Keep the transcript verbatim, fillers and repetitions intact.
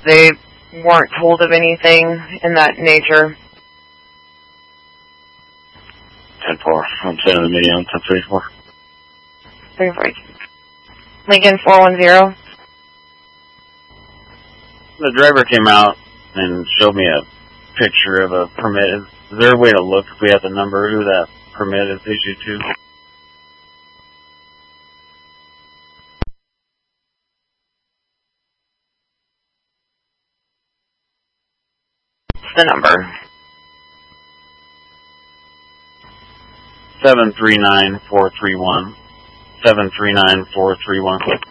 They weren't told of anything in that nature. ten four. I'm sending the media on ten three four. three four. Lincoln four one zero. The driver came out and showed me a picture of a permit. Is, is there a way to look if we have the number who that permit is issued to? The number. seven three nine four three one. seven three nine four three one.